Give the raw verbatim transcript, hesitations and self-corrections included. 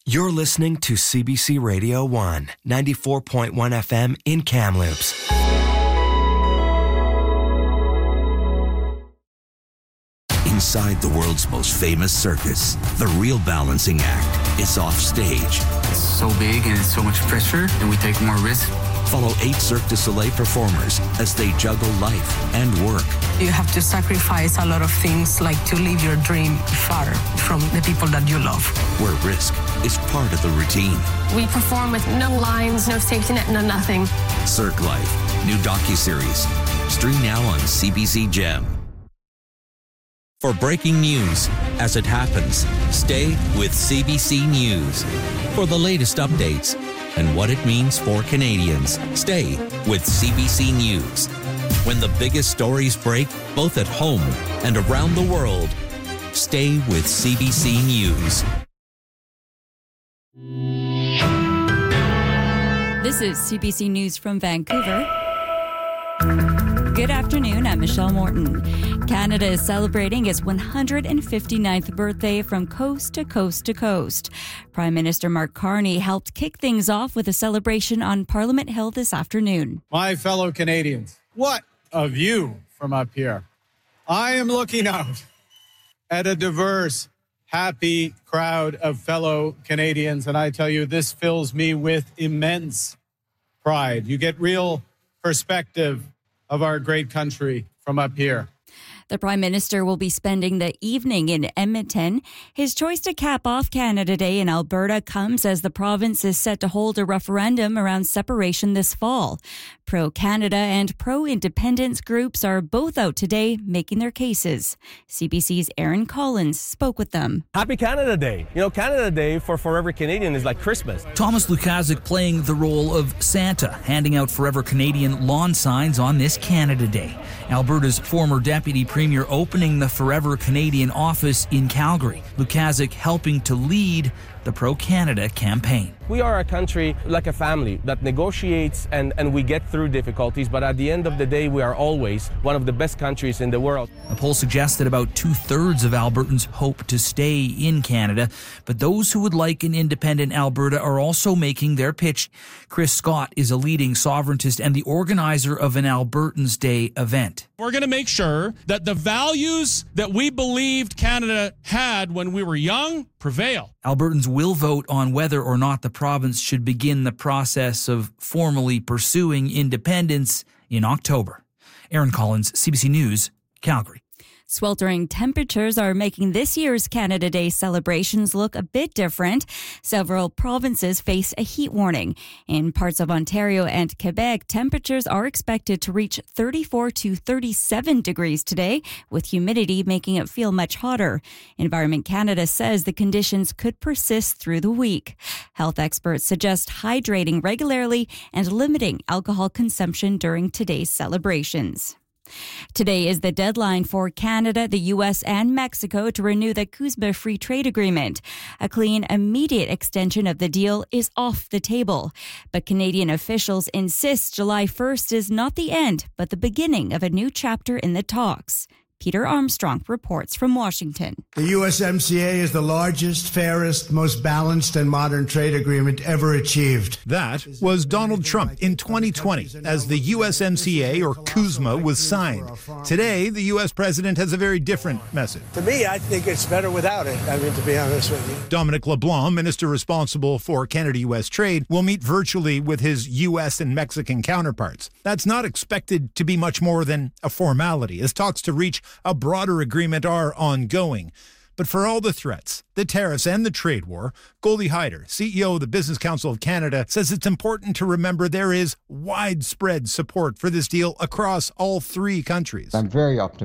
You're listening to C B C Radio one, ninety-four point one F M in Kamloops. Inside the world's most famous circus, the real balancing act is off stage. It's so big and it's so much pressure, and we take more risk. Follow eight Cirque du Soleil performers as they juggle life and work. You have to sacrifice a lot of things, like to live your dream far from the people that you love. Where risk is part of the routine. We perform with no lines, no safety net, no nothing. Cirque Life, new docuseries. Stream now on C B C Gem. For breaking news, as it happens, stay with C B C News. For the latest updates and what it means for Canadians, stay with C B C News. When the biggest stories break, both at home and around the world, stay with C B C News. This is C B C News from Vancouver. Good afternoon, I'm Michelle Morton. Canada is celebrating its one hundred fifty-ninth birthday from coast to coast to coast. Prime Minister Mark Carney helped kick things off with a celebration on Parliament Hill this afternoon. My fellow Canadians, what a view from up here. I am looking out at a diverse, happy crowd of fellow Canadians, and I tell you, this fills me with immense pride. You get real perspective of our great country from up here. The Prime Minister will be spending the evening in Edmonton. His choice to cap off Canada Day in Alberta comes as the province is set to hold a referendum around separation this fall. Pro-Canada and pro-independence groups are both out today making their cases. C B C's Aaron Collins spoke with them. Happy Canada Day. You know, Canada Day for Forever Canadian is like Christmas. Thomas Lukaszuk playing the role of Santa, handing out Forever Canadian lawn signs on this Canada Day. Alberta's former Deputy Premier opening the Forever Canadian office in Calgary. Lukaszuk helping to lead the Pro-Canada campaign. We are a country like a family that negotiates and, and we get through difficulties, but at the end of the day, we are always one of the best countries in the world. A poll suggests that about two-thirds of Albertans hope to stay in Canada, but those who would like an independent Alberta are also making their pitch. Chris Scott is a leading sovereigntist and the organizer of an Albertans Day event. We're going to make sure that the values that we believed Canada had when we were young prevail. Albertans will vote on whether or not the province should begin the process of formally pursuing independence in October. Aaron Collins, C B C News, Calgary. Sweltering temperatures are making this year's Canada Day celebrations look a bit different. Several provinces face a heat warning. In parts of Ontario and Quebec, temperatures are expected to reach thirty-four to thirty-seven degrees today, with humidity making it feel much hotter. Environment Canada says the conditions could persist through the week. Health experts suggest hydrating regularly and limiting alcohol consumption during today's celebrations. Today is the deadline for Canada, the U S, and Mexico to renew the CUSMA Free Trade Agreement. A clean, immediate extension of the deal is off the table. But Canadian officials insist July first is not the end, but the beginning of a new chapter in the talks. Peter Armstrong reports from Washington. The U S M C A is the largest, fairest, most balanced and modern trade agreement ever achieved. That was Donald Trump in twenty twenty as the U S M C A, or CUSMA, was signed. Today, the U S president has a very different message. To me, I think it's better without it, I mean, to be honest with you. Dominic LeBlanc, minister responsible for Canada-U S trade, will meet virtually with his U S and Mexican counterparts. That's not expected to be much more than a formality, as talks to reach a broader agreement are ongoing. But for all the threats, the tariffs and the trade war, Goldie Hyder, C E O of the Business Council of Canada, says it's important to remember there is widespread support for this deal across all three countries. I'm very optimistic